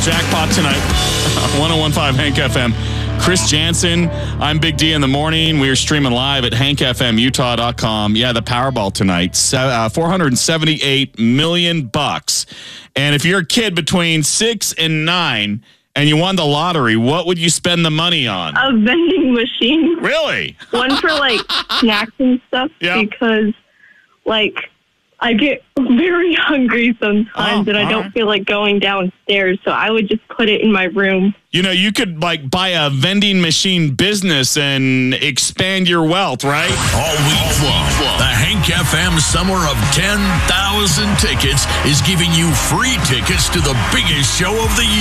jackpot tonight. 101.5 Hank FM. Chris Jansen, I'm Big D in the morning. We are streaming live at hankfmutah.com. Yeah, the Powerball tonight, $478 million. And if you're a kid between 6 and 9 and you won the lottery, what would you spend the money on? A vending machine. Really? One for, snacks and stuff. Yeah. Because, I get very hungry sometimes, and I don't feel like going downstairs, so I would just put it in my room. You could, buy a vending machine business and expand your wealth, right? All week long, the Hank FM Summer of 10,000 Tickets is giving you free tickets to the biggest show of the year.